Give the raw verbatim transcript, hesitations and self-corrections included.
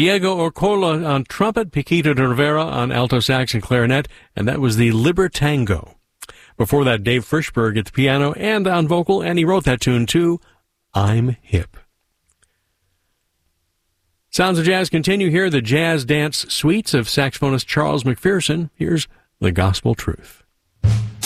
Diego Orcola on trumpet, Paquito de Rivera on alto sax and clarinet, and that was the Libertango. Before that, Dave Frischberg at the piano and on vocal, and he wrote that tune too, I'm Hip. Sounds of Jazz continue here, the Jazz Dance Suites of saxophonist Charles McPherson. Here's The Gospel Truth.